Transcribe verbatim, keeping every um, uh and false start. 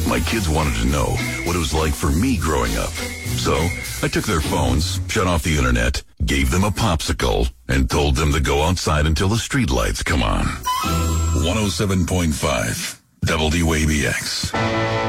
My kids wanted to know what it was like for me growing up. So I took their phones, shut off the internet, gave them a popsicle, and told them to go outside until the streetlights come on. one oh seven point five W A B X.